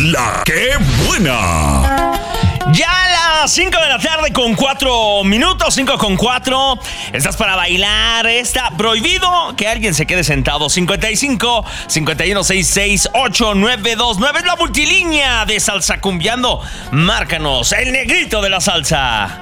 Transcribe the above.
La que buena. Ya a las 5 de la tarde con 4 minutos, 5 con 4. Estás para bailar. Está prohibido que alguien se quede sentado. 55 51 66 8929 es la multilínea de Salsa Cumbiando. Márcanos, el negrito de la salsa.